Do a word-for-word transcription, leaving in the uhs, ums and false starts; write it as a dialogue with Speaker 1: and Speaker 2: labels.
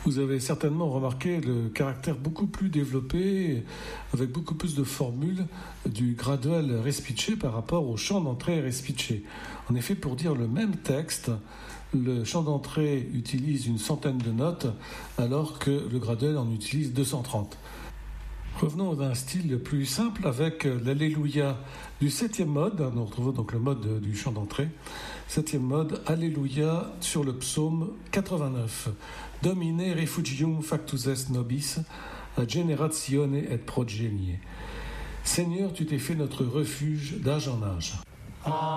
Speaker 1: Vous avez certainement remarqué le caractère beaucoup plus développé, avec beaucoup plus de formules, du graduel respice par rapport au chant d'entrée respice. En effet, pour dire le même texte, le chant d'entrée utilise une centaine de notes, alors que le graduel en utilise deux cent trente. Revenons d'un style plus simple avec l'Alléluia du septième mode. Nous retrouvons donc le mode du chant d'entrée. Septième mode, Alléluia sur le psaume quatre-vingt-neuf. Domine refugium factus est nobis, ad generatione et progenie. Seigneur, tu t'es fait notre refuge d'âge en âge.